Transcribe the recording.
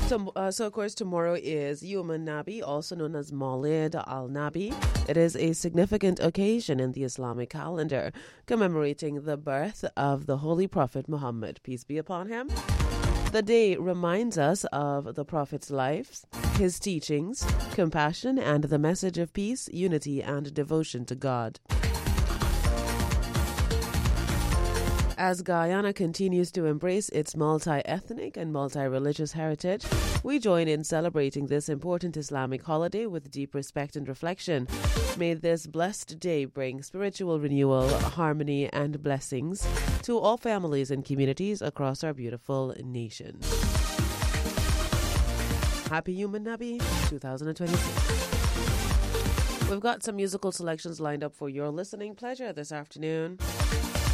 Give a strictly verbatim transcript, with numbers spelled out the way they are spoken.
So, uh, so, of course, tomorrow is Yom Nabi, also known as Maulid al-Nabi. It is a significant occasion in the Islamic calendar, commemorating the birth of the Holy Prophet Muhammad, peace be upon him. The day reminds us of the Prophet's life, his teachings, compassion, and the message of peace, unity, and devotion to God. As Guyana continues to embrace its multi-ethnic and multi-religious heritage, we join in celebrating this important Islamic holiday with deep respect and reflection. May this blessed day bring spiritual renewal, harmony, and blessings to all families and communities across our beautiful nation. Happy Human Nabi twenty twenty-six. We've got some musical selections lined up for your listening pleasure this afternoon.